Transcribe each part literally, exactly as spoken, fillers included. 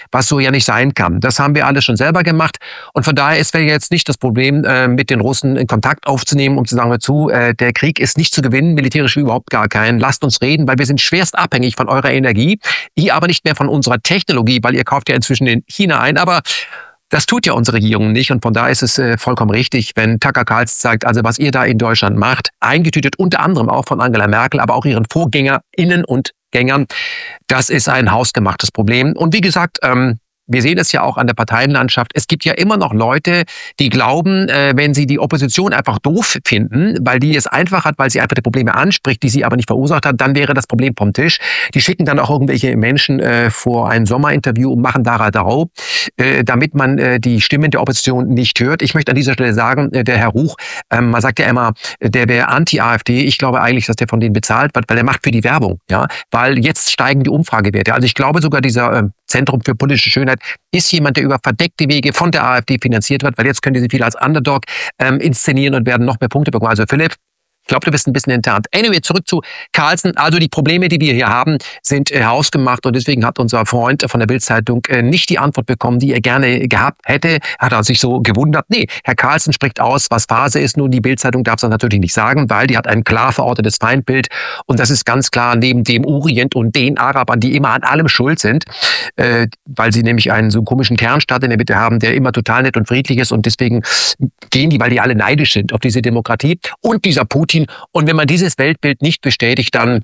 was so ja nicht sein kann. Das haben wir alles schon selber gemacht. Und von daher ist wir jetzt nicht das Problem, äh, mit den Russen in Kontakt aufzunehmen, um zu sagen, hör zu, äh, der Krieg ist nicht zu gewinnen, militärisch überhaupt gar keinen. Lasst uns reden, weil wir sind schwerst abhängig von eurer Energie, ihr aber nicht mehr von unserer Technologie, weil ihr kauft ja inzwischen in China ein. Aber das tut ja unsere Regierung nicht und von daher ist es äh, vollkommen richtig, wenn Tucker Carlson sagt, also was ihr da in Deutschland macht, eingetütet unter anderem auch von Angela Merkel, aber auch ihren VorgängerInnen und Gängern, das ist ein hausgemachtes Problem. Und wie gesagt, ähm, wir sehen es ja auch an der Parteienlandschaft. Es gibt ja immer noch Leute, die glauben, äh, wenn sie die Opposition einfach doof finden, weil die es einfach hat, weil sie einfach die Probleme anspricht, die sie aber nicht verursacht hat, dann wäre das Problem vom Tisch. Die schicken dann auch irgendwelche Menschen äh, vor ein Sommerinterview und machen da Radau, äh, damit man äh, die Stimmen der Opposition nicht hört. Ich möchte an dieser Stelle sagen, äh, der Herr Ruch, äh, man sagt ja immer, der wäre Anti-AfD. Ich glaube eigentlich, dass der von denen bezahlt wird, weil er macht für die Werbung. Ja? Weil jetzt steigen die Umfragewerte. Also ich glaube sogar, dieser äh, Zentrum für politische Schönheit ist jemand, der über verdeckte Wege von der AfD finanziert wird, weil jetzt können die sich viel als Underdog ähm, inszenieren und werden noch mehr Punkte bekommen. Also Philipp, ich glaube, du bist ein bisschen enttarnt. Anyway, zurück zu Carlson. Also die Probleme, die wir hier haben, sind äh, hausgemacht und deswegen hat unser Freund von der Bild-Zeitung äh, nicht die Antwort bekommen, die er gerne gehabt hätte. Hat er sich so gewundert. Nee, Herr Carlson spricht aus, was Phase ist. Nun, die Bild-Zeitung darf es natürlich nicht sagen, weil die hat ein klar verortetes Feindbild und das ist ganz klar neben dem Orient und den Arabern, die immer an allem schuld sind, äh, weil sie nämlich einen so komischen Kernstaat in der Mitte haben, der immer total nett und friedlich ist und deswegen gehen die, weil die alle neidisch sind auf diese Demokratie und dieser Putin. Und wenn man dieses Weltbild nicht bestätigt, dann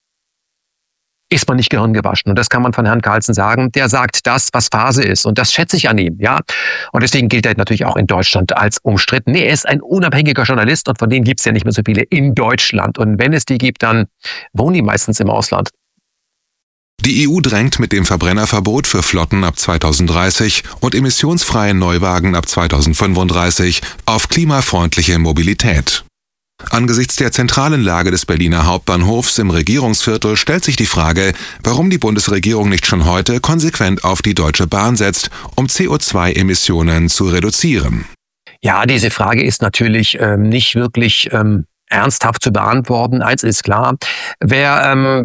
ist man nicht gehirngewaschen. Und das kann man von Herrn Carlson sagen. Der sagt das, was Phase ist. Und das schätze ich an ihm. Ja? Und deswegen gilt er natürlich auch in Deutschland als umstritten. Nee, er ist ein unabhängiger Journalist und von denen gibt es ja nicht mehr so viele in Deutschland. Und wenn es die gibt, dann wohnen die meistens im Ausland. Die E U drängt mit dem Verbrennerverbot für Flotten ab zweitausenddreißig und emissionsfreien Neuwagen ab zweitausendfünfunddreißig auf klimafreundliche Mobilität. Angesichts der zentralen Lage des Berliner Hauptbahnhofs im Regierungsviertel stellt sich die Frage, warum die Bundesregierung nicht schon heute konsequent auf die Deutsche Bahn setzt, um C O zwei Emissionen zu reduzieren. Ja, diese Frage ist natürlich ähm, nicht wirklich ähm, ernsthaft zu beantworten. Eins ist klar, wer ähm,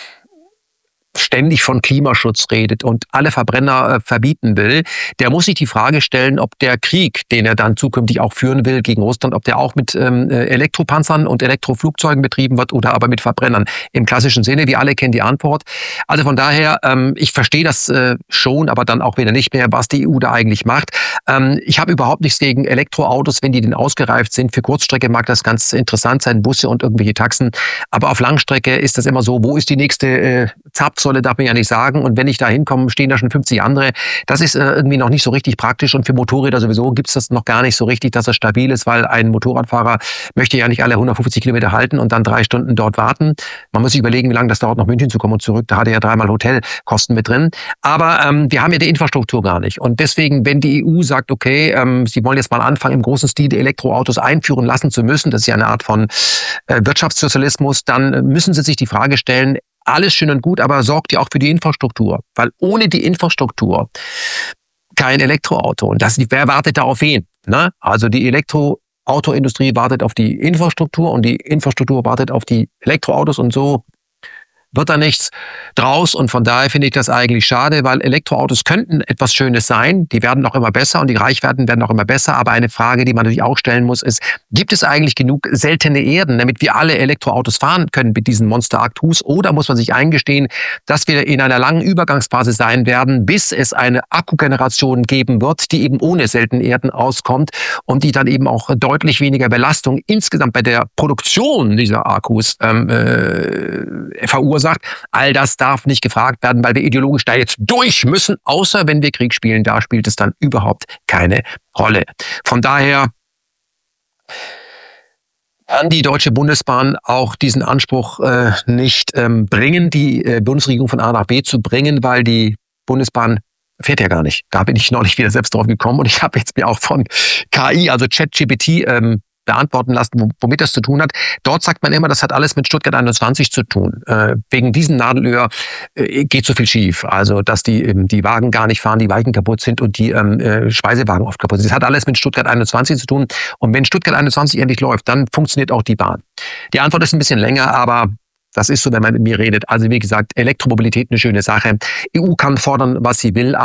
ständig von Klimaschutz redet und alle Verbrenner äh, verbieten will, der muss sich die Frage stellen, ob der Krieg, den er dann zukünftig auch führen will gegen Russland, ob der auch mit ähm, Elektropanzern und Elektroflugzeugen betrieben wird oder aber mit Verbrennern im klassischen Sinne. Wir alle kennen die Antwort. Also von daher, ähm, ich verstehe das äh, schon, aber dann auch wieder nicht mehr, was die E U da eigentlich macht. Ähm, ich habe überhaupt nichts gegen Elektroautos, wenn die denn ausgereift sind. Für Kurzstrecke mag das ganz interessant sein, Busse und irgendwelche Taxen. Aber auf Langstrecke ist das immer so, wo ist die nächste äh, Zapfsäule? Darf man ja nicht sagen. Und wenn ich da hinkomme, stehen da schon fünfzig andere. Das ist äh, irgendwie noch nicht so richtig praktisch. Und für Motorräder sowieso gibt es das noch gar nicht so richtig, dass das stabil ist, weil ein Motorradfahrer möchte ja nicht alle hundertfünfzig Kilometer halten und dann drei Stunden dort warten. Man muss sich überlegen, wie lange das dauert, nach München zu kommen und zurück. Da hat er ja dreimal Hotelkosten mit drin. Aber ähm, wir haben ja die Infrastruktur gar nicht. Und deswegen, wenn die E U sagt, okay, ähm, sie wollen jetzt mal anfangen, im großen Stil die Elektroautos einführen lassen zu müssen, das ist ja eine Art von äh, Wirtschaftssozialismus, dann müssen sie sich die Frage stellen, alles schön und gut, aber sorgt ihr auch für die Infrastruktur. Weil ohne die Infrastruktur kein Elektroauto. Und das, wer wartet da auf wen? Ne? Also die Elektroautoindustrie wartet auf die Infrastruktur und die Infrastruktur wartet auf die Elektroautos und so wird da nichts draus. Und von daher finde ich das eigentlich schade, weil Elektroautos könnten etwas Schönes sein. Die werden auch immer besser und die Reichweiten werden auch immer besser. Aber eine Frage, die man natürlich auch stellen muss, ist, gibt es eigentlich genug seltene Erden, damit wir alle Elektroautos fahren können mit diesen Monster Actus? Oder muss man sich eingestehen, dass wir in einer langen Übergangsphase sein werden, bis es eine Akkugeneration geben wird, die eben ohne seltene Erden auskommt und die dann eben auch deutlich weniger Belastung insgesamt bei der Produktion dieser Akkus ähm, äh, verursacht. All das darf nicht gefragt werden, weil wir ideologisch da jetzt durch müssen, außer wenn wir Krieg spielen. Da spielt es dann überhaupt keine Rolle. Von daher kann die Deutsche Bundesbahn auch diesen Anspruch äh, nicht ähm, bringen, die äh, Bundesregierung von A nach B zu bringen, weil die Bundesbahn fährt ja gar nicht. Da bin ich neulich wieder selbst drauf gekommen und ich habe jetzt mir auch von K I, also ChatGPT, ähm, beantworten lassen, womit das zu tun hat. Dort sagt man immer, das hat alles mit Stuttgart einundzwanzig zu tun. Äh, wegen diesem Nadelöhr äh, geht so viel schief. Also, dass die, ähm, die Wagen gar nicht fahren, die Weichen kaputt sind und die ähm, äh, Speisewagen oft kaputt sind. Das hat alles mit Stuttgart einundzwanzig zu tun. Und wenn Stuttgart einundzwanzig endlich läuft, dann funktioniert auch die Bahn. Die Antwort ist ein bisschen länger, aber das ist so, wenn man mit mir redet. Also wie gesagt, Elektromobilität eine schöne Sache. E U kann fordern, was sie will.